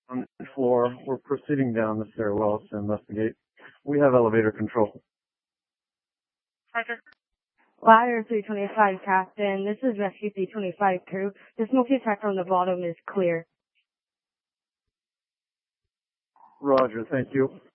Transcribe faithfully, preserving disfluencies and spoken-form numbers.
on the floor. We're proceeding down the stairwells to investigate. We have elevator control. Roger. Ladder three twenty-five, Captain. This is Rescue three twenty-five crew. The smoke detector on the bottom is clear. Roger, thank you.